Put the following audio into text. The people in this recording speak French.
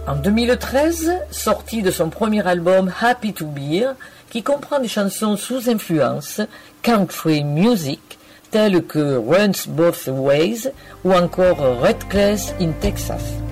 En 2013, sorti de son premier album Happy to Be Here, qui comprend des chansons sous influence country music telles que Runs Both Ways ou encore Reckless in Texas.